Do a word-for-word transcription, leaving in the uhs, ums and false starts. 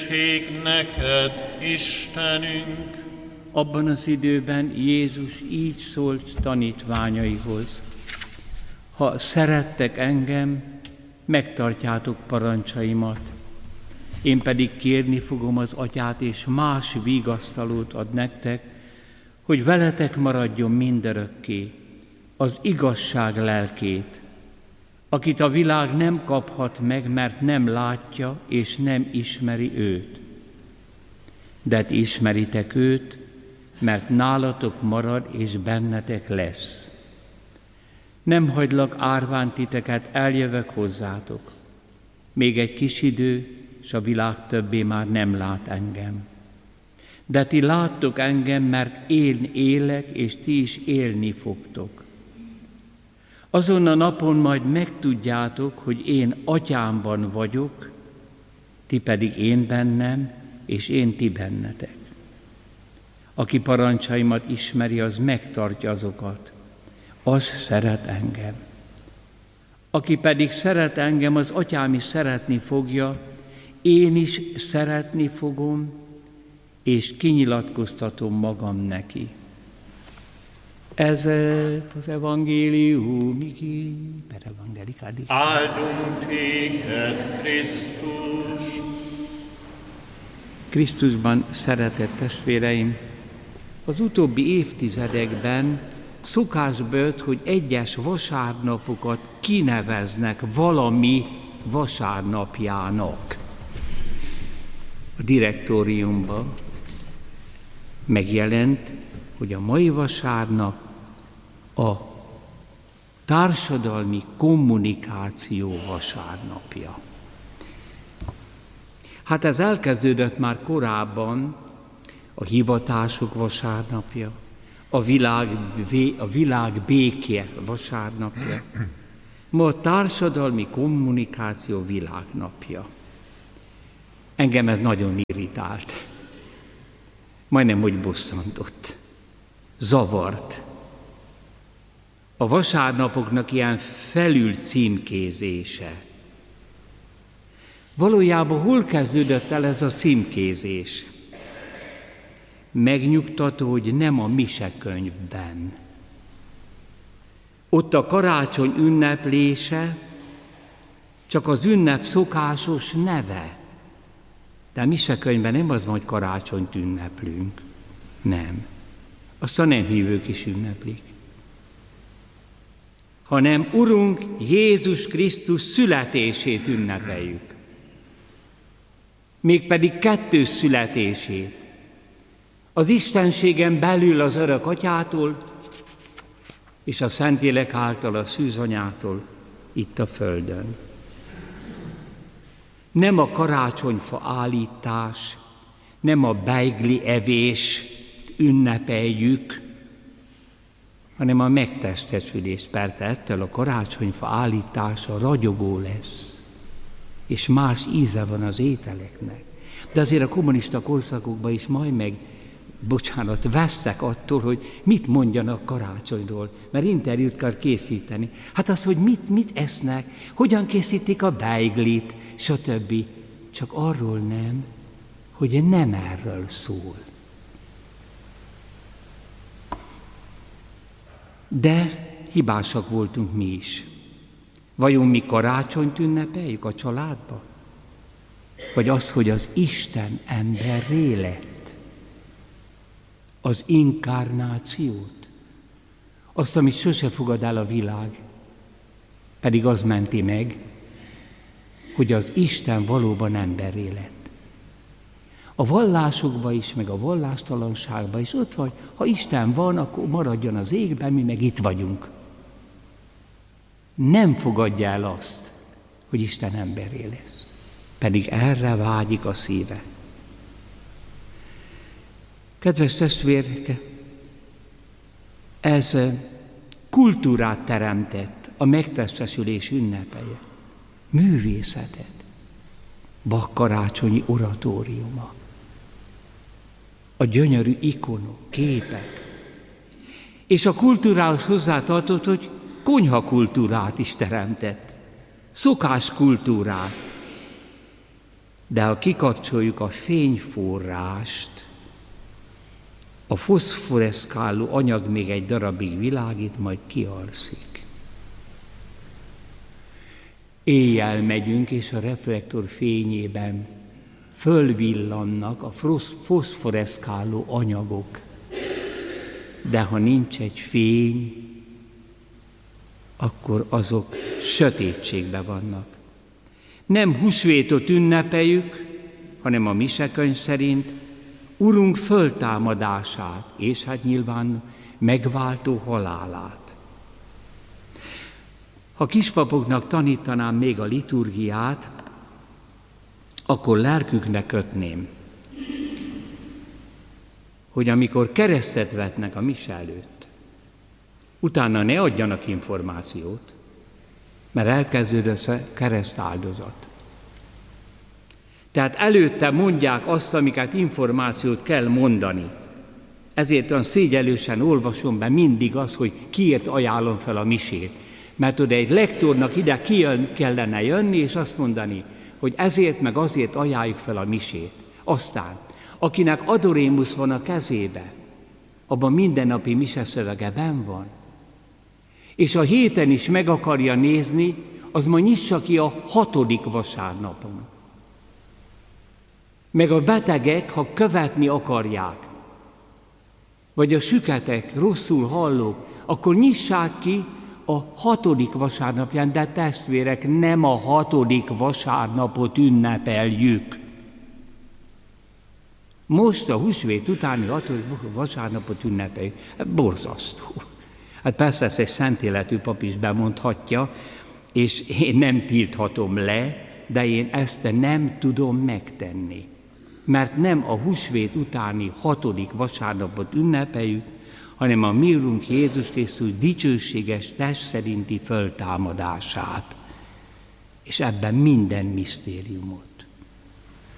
Dicsőség neked, Istenünk! Abban az időben Jézus így szólt tanítványaihoz: ha szerettek engem, megtartjátok parancsaimat. Én pedig kérni fogom az Atyát, és más vigasztalót ad nektek, hogy veletek maradjon mindörökké, az igazság lelkét, akit a világ nem kaphat meg, mert nem látja és nem ismeri őt. De ti ismeritek őt, mert nálatok marad és bennetek lesz. Nem hagylak árván titeket, eljövök hozzátok. Még egy kis idő, s a világ többé már nem lát engem. De ti láttok engem, mert én élek, és ti is élni fogtok. Azon a napon majd megtudjátok, hogy én Atyámban vagyok, ti pedig én bennem, és én ti bennetek. Aki parancsaimat ismeri, az megtartja azokat, az szeret engem. Aki pedig szeret engem, az Atyám is szeretni fogja, én is szeretni fogom, és kinyilatkoztatom magam neki. Ez az evangélium, per evangelikális. Áldunk téged, Krisztus! Krisztusban szeretett testvéreim, az utóbbi évtizedekben szokás volt, hogy egyes vasárnapokat kineveznek valami vasárnapjának. A direktóriumban megjelent, hogy a mai vasárnap a társadalmi kommunikáció vasárnapja. Hát ez elkezdődött már korábban, a hivatások vasárnapja, a világ, a világ béke vasárnapja, ma a társadalmi kommunikáció világnapja. Engem ez nagyon irritált. Majdnem, hogy bosszantott. Zavart. A vasárnapoknak ilyen felül címkézése. Valójában hol kezdődött el ez a címkézés? Megnyugtató, hogy nem a misekönyvben. Ott a karácsony ünneplése csak az ünnep szokásos neve. De a misekönyvben nem az van, hogy karácsonyt ünneplünk. Nem. Azt a nem hívők is ünneplik. Hanem Urunk Jézus Krisztus születését ünnepeljük. Mégpedig kettős születését. Az Istenségen belül az örök Atyától, és a Szentlélek által a szűzanyától itt a földön. Nem a karácsonyfa állítás, nem a beigli evés ünnepeljük, hanem a megtestesülés. Persze ettől a karácsonyfa állítása ragyogó lesz, és más íze van az ételeknek. De azért a kommunista korszakokban is majd meg, bocsánat, vesztek attól, hogy mit mondjanak karácsonyról, mert interjút kell készíteni. Hát az, hogy mit, mit esznek, hogyan készítik a beiglit, stb. Csak arról nem, hogy nem erről szól. De hibásak voltunk mi is. Vajon mi karácsonyt ünnepeljük a családba? Vagy az, hogy az Isten emberré lett? Az inkarnációt? Azt, amit sose fogad el a világ, pedig az menti meg, hogy az Isten valóban emberré lett. A vallásokban is, meg a vallástalanságban is ott vagy, ha Isten van, akkor maradjon az égben, mi meg itt vagyunk. Nem fogadja el azt, hogy Isten emberré lesz. Pedig erre vágyik a szíve. Kedves testvérke, ez kultúrát teremtett a megtestesülés ünnepeje, művészetet, Bach karácsonyi oratóriuma, a gyönyörű ikonok, képek, és a kultúrához hozzátartott, hogy konyhakultúrát is teremtett, szokáskultúrát. de ha kikapcsoljuk a fényforrást, a foszforeszkáló anyag még egy darabig világít, majd kialszik. Éjjel megyünk, és a reflektor fényében fölvillannak a foszforeszkáló anyagok. De ha nincs egy fény, akkor azok sötétségben vannak. Nem húsvétot ünnepeljük, hanem a misekönyv szerint Urunk föltámadását, és hát nyilván megváltó halálát. Ha kispapoknak tanítanám még a liturgiát, akkor lelküknek kötném, hogy amikor keresztet vetnek a mise előtt, utána ne adjanak információt, mert elkezdődött a keresztáldozat. Tehát előtte mondják azt, amiket információt kell mondani. Ezért olyan szégyellősen olvasom be mindig azt, hogy kiért ajánlom fel a misét. Mert oda egy lektornak ide kijön, kellene jönni, és azt mondani, hogy ezért meg azért ajánljuk fel a misét. Aztán, akinek adorémusz van a kezébe, abban mindennapi mise szövege benn van. És a héten is meg akarja nézni, az ma nyissa ki a hatodik vasárnapon. Meg a betegek, ha követni akarják, vagy a süketek, rosszul hallók, akkor nyissák ki a hatodik vasárnapján, de testvérek, nem a hatodik vasárnapot ünnepeljük. Most a húsvét utáni hatodik vasárnapot ünnepeljük. Borzasztó. Hát persze ezt egy szent életű pap is bemondhatja, és én nem tilthatom le, de én ezt nem tudom megtenni. Mert nem a húsvét utáni hatodik vasárnapot ünnepeljük, hanem a mi Urunk Jézus Krisztus dicsőséges test szerinti föltámadását. És ebben minden misztériumot.